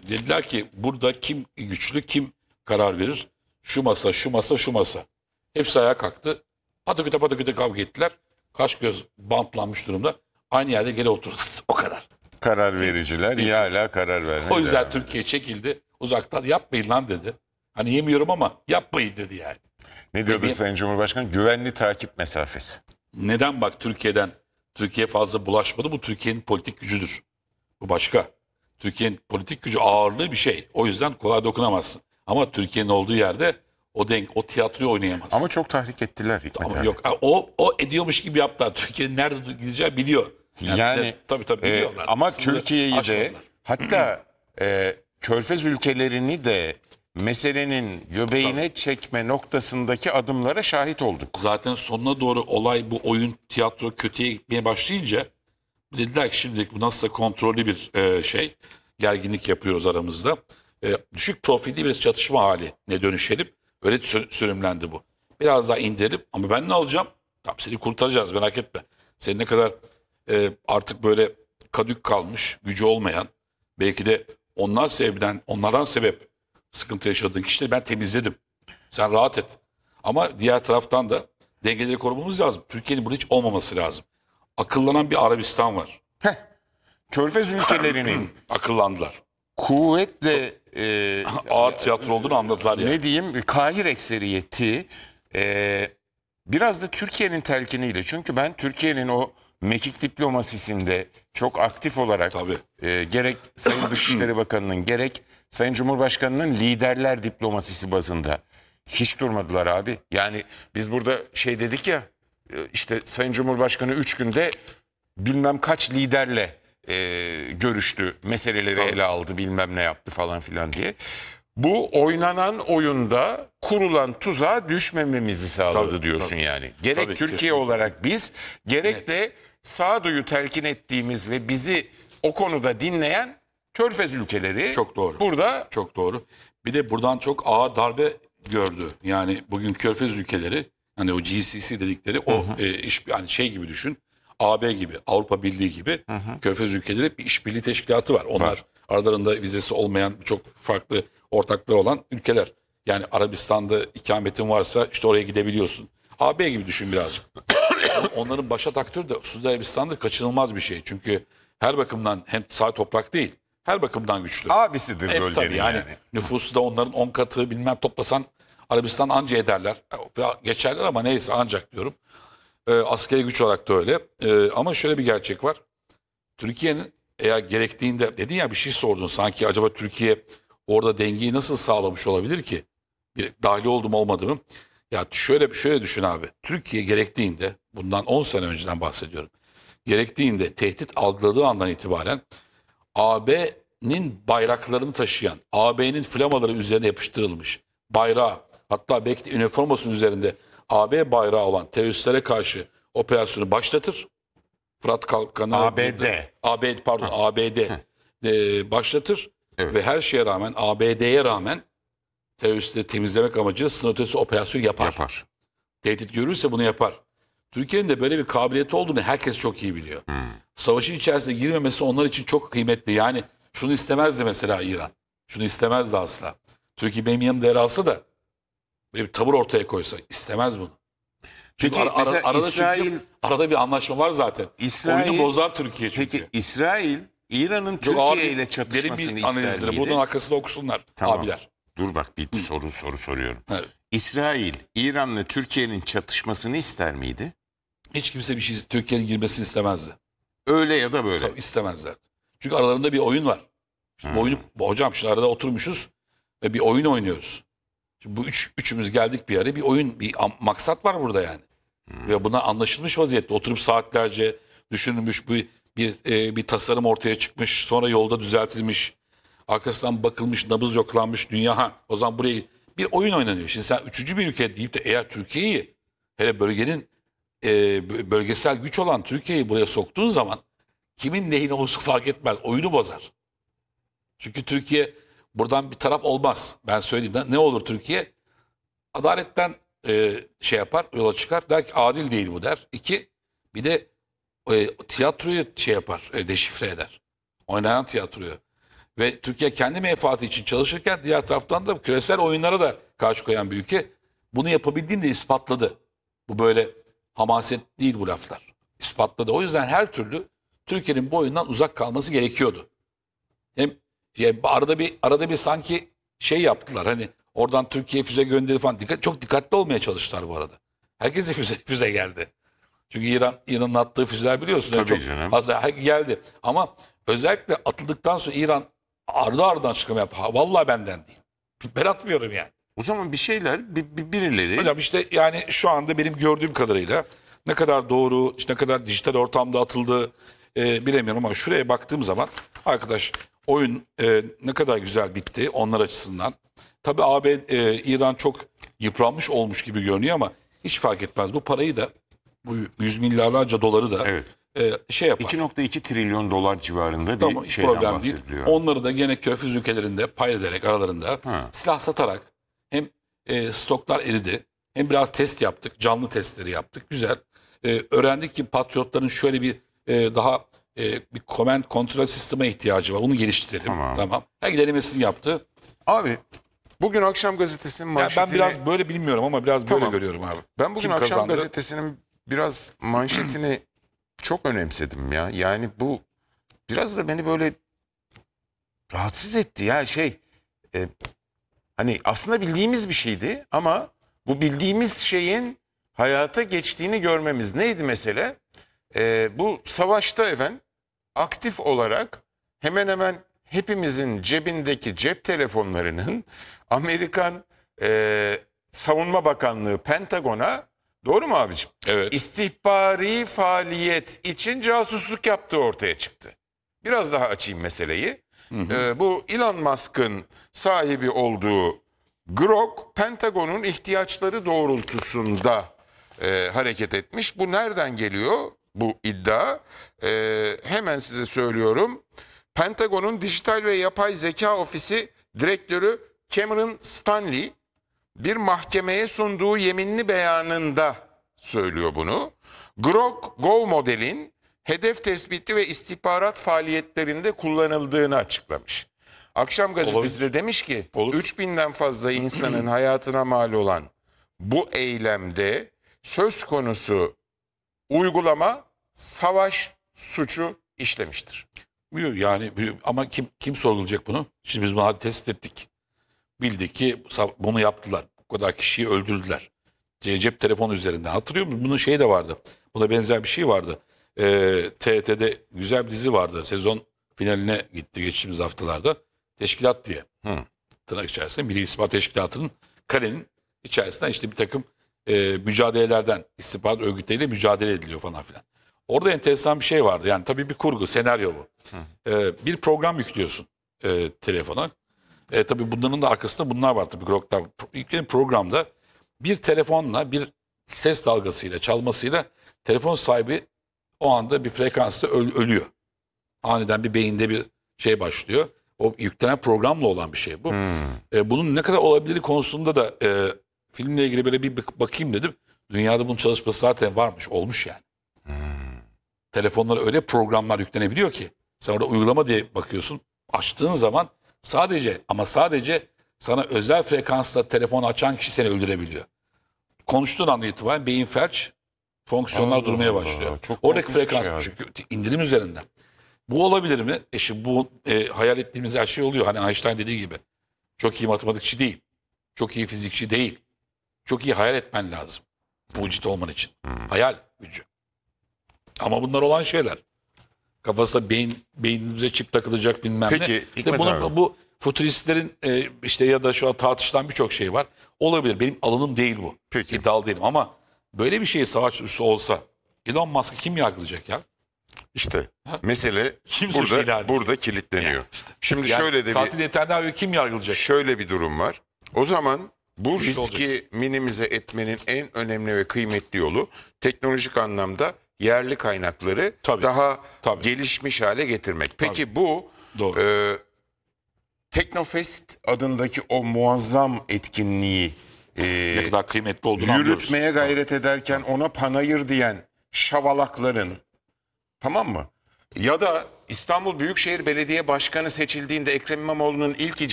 Dediler ki burada kim güçlü, kim karar verir? Şu masa, şu masa, şu masa. Hepsi ayağa kalktı. Pataküte pataküte kavga ettiler. Kaş göz bantlanmış durumda. Aynı yerde geri oturdu. O kadar. Karar vericiler iyi hala karar vermeye O yüzden devam ediyor. Türkiye çekildi. Uzaktan yapmayın lan dedi. Hani yemiyorum ama yapmayın dedi yani. Ne diyordu Dediğim- Sayın Cumhurbaşkanı? Güvenli takip mesafesi. Neden bak Türkiye fazla bulaşmadı? Bu Türkiye'nin politik gücüdür. Bu başka. Türkiye'nin politik gücü ağırlığı bir şey. O yüzden kolay dokunamazsın. Ama Türkiye'nin olduğu yerde o tiyatroyu oynayamazsın. Ama çok tahrik ettiler Hikmet Ama abi. yok o ediyormuş gibi yaptılar. Türkiye'nin nerede gideceği biliyor. Yani tabii biliyorlar. ama Sınırı Türkiye'yi de aşmadılar. hatta Körfez ülkelerini de meselenin göbeğine çekme noktasındaki adımlara şahit olduk. Zaten sonuna doğru olay bu oyun tiyatro kötüye gitmeye başlayınca dediler ki şimdilik bu nasılsa kontrollü bir gerginlik yapıyoruz aramızda. Düşük profilli bir çatışma haline dönüşelim. Öyle sürümlendi bu. Biraz daha indirip ama ben ne alacağım? Tamam seni kurtaracağız merak etme. Senin ne kadar artık böyle kadük kalmış, gücü olmayan belki de onlardan sebep sıkıntı yaşadığın kişileri ben temizledim. Sen rahat et. Ama diğer taraftan da dengeleri korumamız lazım. Türkiye'nin burada hiç olmaması lazım. Akıllanan bir Arabistan var. Körfez ülkelerinin Akıllandılar. kuvvetle Ağır tiyatro olduğunu anladılar yani. ne diyeyim kahir ekseriyeti biraz da Türkiye'nin telkiniyle. Çünkü ben Türkiye'nin o mekik diplomasisinde çok aktif olarak Tabii. gerek Sayın Dışişleri Bakanı'nın gerek Sayın Cumhurbaşkanı'nın liderler diplomasisi bazında hiç durmadılar abi. Yani biz burada şey dedik ya işte Sayın Cumhurbaşkanı 3 günde bilmem kaç liderle görüştü, meseleleri ele aldı, bilmem ne yaptı falan filan diye. Bu oynanan oyunda kurulan tuzağa düşmememizi sağladı Tabii, diyorsun tabii. yani. Gerek Tabii, Türkiye kesinlikle. olarak biz, gerek de sağduyu telkin ettiğimiz ve bizi o konuda dinleyen Körfez ülkeleri Çok doğru. burada Çok doğru. Bir de buradan çok ağır darbe gördü. Yani bugün Körfez ülkeleri hani o GCC dedikleri o yani şey gibi düşün. AB gibi, Avrupa Birliği gibi Körfez ülkeleri bir işbirliği teşkilatı var. Onlar Var. aralarında vizesi olmayan çok farklı ortakları olan ülkeler. Yani Arabistan'da ikametin varsa işte oraya gidebiliyorsun. AB gibi düşün birazcık. Onların başat aktörü de Suudi Arabistan'da kaçınılmaz bir şey. Çünkü her bakımdan hem sadece toprak değil, her bakımdan güçlü. abisidir Hep bölgenin tabii yani, nüfusu da onların 10 katı bilmem toplasan Arabistan anca ederler. Geçerler ama neyse ancak diyorum. Askeri güç olarak da öyle. Ama şöyle bir gerçek var. Türkiye'nin eğer gerektiğinde dedin ya bir şey sordun sanki acaba Türkiye orada dengeyi nasıl sağlamış olabilir ki? Bir dahil oldu mu olmadı mı? Ya şöyle düşün abi. Türkiye gerektiğinde bundan 10 sene önceden bahsediyorum. Gerektiğinde tehdit algıladığı andan itibaren AB'nin bayraklarını taşıyan, AB'nin flamaları üzerine yapıştırılmış bayrağı, hatta belki de üniformasının üzerinde AB bayrağı olan teröristlere karşı operasyonu başlatır. Fırat Kalkanı ABD başlatır Evet. ve her şeye rağmen ABD'ye rağmen teröristleri temizlemek amacıyla sınır ötesi operasyon yapar. yapar. Tehdit görürse bunu yapar. Türkiye'nin de böyle bir kabiliyeti olduğunu herkes çok iyi biliyor. Savaşın içerisine girmemesi onlar için çok kıymetli. Yani şunu istemezdi mesela İran. Şunu istemezdi asla. Türkiye benim yanımda yer alsa da böyle bir tavır ortaya koysa istemez bunu. Çünkü Peki mesela arada İsrail, çünkü arada bir anlaşma var zaten. İsrail- Oyunu bozar Türkiye çünkü. peki İsrail İran'ın Çok ağır Türkiye ile derin çatışmasını bir ister analizdir. miydi? Buradan arkasında okusunlar Tamam. abiler. Dur bak bir soru soruyorum. Evet. İsrail İran'la Türkiye'nin çatışmasını ister miydi? Hiç kimse bir şey Türkiye'nin girmesini istemezdi. Öyle ya da böyle. Tabii istemezler. Çünkü aralarında bir oyun var. Şimdi bu oyunu, hocam şimdi arada oturmuşuz ve bir oyun oynuyoruz. Şimdi bu üçümüz geldik bir yere bir oyun, bir maksat var burada yani. Ve bunlar anlaşılmış vaziyette. Oturup saatlerce düşünülmüş bir tasarım ortaya çıkmış. Sonra yolda düzeltilmiş. Arkasından bakılmış, nabız yoklanmış. Dünya o zaman buraya bir oyun oynanıyor. Şimdi sen üçüncü bir ülke deyip de eğer Türkiye'yi hele bölgenin bölgesel güç olan Türkiye'yi buraya soktuğun zaman kimin neyin olursa fark etmez. Oyunu bozar. Çünkü Türkiye buradan bir taraf olmaz. Ben söyleyeyim. Ne olur Türkiye? Adaletten yapar, yola çıkar. Der ki adil değil bu der. İki, bir de tiyatroyu yapar, deşifre eder. Oynayan tiyatroyu. Ve Türkiye kendi menfaati için çalışırken diğer taraftan da küresel oyunlara da karşı koyan bir ülke. Bunu yapabildiğini de ispatladı. Bu böyle hamaset değil bu laflar. İspatladı. O yüzden her türlü Türkiye'nin bu oyundan uzak kalması gerekiyordu. Hem arada bir sanki şey yaptılar. Hani oradan Türkiye füze gönderdi falan. Çok dikkatli olmaya çalıştılar bu arada. Herkese füze geldi. Çünkü İran'ın attığı füzeler biliyorsun. Tabii çok canım. fazla geldi. Ama özellikle atıldıktan sonra İran ardı ardına açıklama yaptı. Vallahi benden değil. Ben atmıyorum yani. O zaman bir şeyler birileri Hocam işte yani şu anda benim gördüğüm kadarıyla ne kadar doğru, işte ne kadar dijital ortamda atıldı bilemiyorum ama şuraya baktığım zaman arkadaş oyun ne kadar güzel bitti onlar açısından. Tabii İran çok yıpranmış olmuş gibi görünüyor ama hiç fark etmez. Bu parayı da bu yüz milyarlarca doları da evet. Şey yapar. 2,2 trilyon dolar civarında bir Tamam, hiç şeyden problem değil. bahsediliyor. Onları da gene körfez ülkelerinde pay ederek aralarında silah satarak hem stoklar eridi hem biraz test yaptık. Canlı testleri yaptık. Güzel. Öğrendik ki Patriotların şöyle bir daha bir command control sisteme ihtiyacı var. Onu geliştirelim. Tamam. Her denemesini yaptı. Abi bugün akşam gazetesinin Yani manşetini... ben biraz böyle bilmiyorum ama biraz böyle Tamam. görüyorum abi. Ben bugün Kim akşam kazandı? gazetesinin biraz manşetini çok önemsedim ya. Yani bu biraz da beni böyle rahatsız etti ya hani aslında bildiğimiz bir şeydi ama bu bildiğimiz şeyin hayata geçtiğini görmemiz neydi mesele? Bu savaşta efendim aktif olarak hemen hemen hepimizin cebindeki cep telefonlarının Amerikan Savunma Bakanlığı Pentagon'a, doğru mu abiciğim? Evet. İstihbari faaliyet için casusluk yaptığı ortaya çıktı. Biraz daha açayım meseleyi. Bu Elon Musk'ın sahibi olduğu Grok, Pentagon'un ihtiyaçları doğrultusunda hareket etmiş. Bu nereden geliyor bu iddia? Hemen size söylüyorum. Pentagon'un Dijital ve Yapay Zeka Ofisi Direktörü Cameron Stanley bir mahkemeye sunduğu yeminli beyanında söylüyor bunu. Grok Go modelin hedef tespiti ve istihbarat faaliyetlerinde kullanıldığını açıklamış. Akşam gazetesi de demiş ki 3000'den fazla insanın hayatına mal olan bu eylemde söz konusu uygulama savaş suçu işlemiştir. Yani ama kim sorgulayacak bunu? Şimdi biz bunu hadi tespit ettik. Bildik ki bunu yaptılar. Bu kadar kişiyi öldürdüler. Cep telefonu üzerinden. Hatırlıyor musun? Bunun şeyi de vardı. Buna benzer bir şey vardı. TRT'de güzel bir dizi vardı. Sezon finaline gitti geçtiğimiz haftalarda. Teşkilat diye. Tırnak içerisinde Milli İstihbarat Teşkilatı'nın kalenin içerisinden işte bir takım mücadelelerden istihbarat örgütleriyle mücadele ediliyor falan filan. Orada enteresan bir şey vardı. Yani tabii bir kurgu, senaryo bu. Bir program yüklüyorsun telefona. Tabii bunların da arkasında bunlar var tabii. Grok'ta yüklenen programda bir telefonla bir ses dalgasıyla çalmasıyla telefon sahibi o anda bir frekansta ölüyor. Aniden bir beyinde bir şey başlıyor. O yüklenen programla olan bir şey bu. Bunun ne kadar olabilir konusunda da filmle ilgili böyle bir bakayım dedim. Dünyada bunun çalışması zaten varmış, olmuş yani. Telefonlara öyle programlar yüklenebiliyor ki sen orada uygulama diye bakıyorsun. Açtığın zaman sadece sana özel frekansla telefon açan kişi seni öldürebiliyor. Konuştuğun andan itibaren beyin felç fonksiyonlar durmaya başlıyor. Çok Oradaki korkunç bir şey frekans abi. çünkü indirim üzerinden. Bu olabilir mi? Şimdi bu hayal ettiğimiz her şey oluyor. Hani Einstein dediği gibi. Çok iyi matematikçi değil. Çok iyi fizikçi değil. Çok iyi hayal etmen lazım. Mucit olman için. Hayal gücü. Ama bunlar olan şeyler. Kafasında beynimize çip takılacak bilmem Peki, ne. Hikmet İşte abi. bu futuristlerin işte ya da şu an tartışılan birçok şey var. Olabilir. Benim alanım değil bu. Peki. İddialı değilim ama böyle bir şey savaş üssü olsa Elon Musk'ı kim yargılayacak ya? İşte mesele Kim suçlu ilan edecek? burada kilitleniyor. Yani işte. Şimdi Yani şöyle de katil Netanyahu'yu kim yargılayacak? şöyle bir durum var. O zaman bu İşte riski olacaksın. minimize etmenin en önemli ve kıymetli yolu teknolojik anlamda yerli kaynakları Tabii, daha tabii. gelişmiş hale getirmek. Peki bu Doğru. Teknofest adındaki o muazzam etkinliği Ne kadar kıymetli olduğunu anlıyoruz. yürütmeye gayret ederken ona panayır diyen şavalakların, tamam mı? Ya da İstanbul Büyükşehir Belediye Başkanı seçildiğinde Ekrem İmamoğlu'nun ilk